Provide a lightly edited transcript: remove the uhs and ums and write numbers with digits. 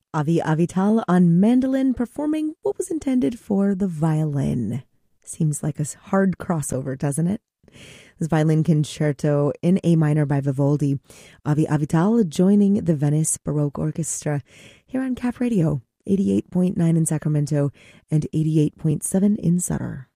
Avi Avital on mandolin performing what was intended for the violin. Seems like a hard crossover, doesn't it? This violin concerto in A minor by Vivaldi. Avi Avital joining the Venice Baroque Orchestra here on Cap Radio, 88.9 in Sacramento and 88.7 in Sutter.